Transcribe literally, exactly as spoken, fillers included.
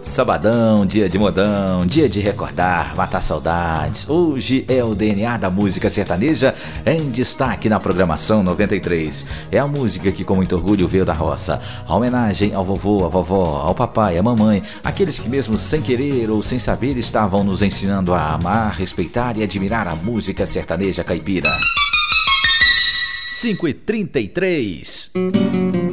Sabadão, dia de modão, dia de recordar, matar saudades. Hoje é o D N A da música sertaneja em destaque na programação noventa e três. É a música que com muito orgulho veio da roça. A homenagem ao vovô, à vovó, ao papai, à mamãe, aqueles que mesmo sem querer ou sem saber estavam nos ensinando a amar, respeitar e admirar a música sertaneja caipira. cinco e trinta e três.